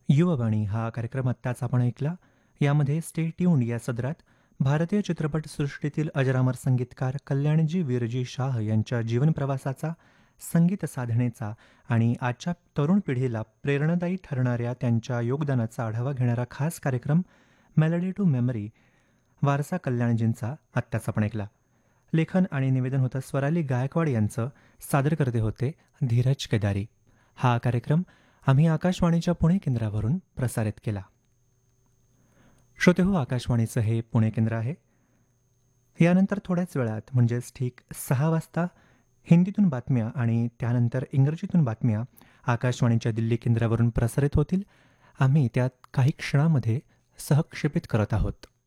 युववाणी हा कार्यक्रम आत्ताच आपण ऐकला. यामध्ये स्टे ट्यून्ड या सदरात भारतीय चित्रपटसृष्टीतील अजरामर संगीतकार कल्याणजी वीरजी शाह यांच्या जीवनप्रवासाचा, संगीत साधनेचा आणि आजच्या तरुण पिढीला प्रेरणादायी ठरणाऱ्या त्यांच्या योगदानाचा आढावा घेणारा खास कार्यक्रम मेलडी टू मेमरी वारसा कल्याणजींचा आत्ताच आपण ऐकला. लेखन आणि निवेदन होतं स्वराली गायकवाड यांचं. सादर करते होते धीरज केदारी. हा कार्यक्रम आम्ही आकाशवाणीच्या पुणे केंद्रावरून प्रसारित केला. श्रोते हो, आकाशवाणीचं हे पुणे केंद्र आहे. यानंतर थोड्याच वेळात म्हणजेच ठीक 6 वाजता हिंदीतून बातम्या आणि त्यानंतर इंग्रजीतून बातम्या आकाशवाणीच्या दिल्ली केंद्रावरून प्रसारित होतील. आम्ही त्यात काही क्षणामध्ये सहक्षेपित करत आहोत.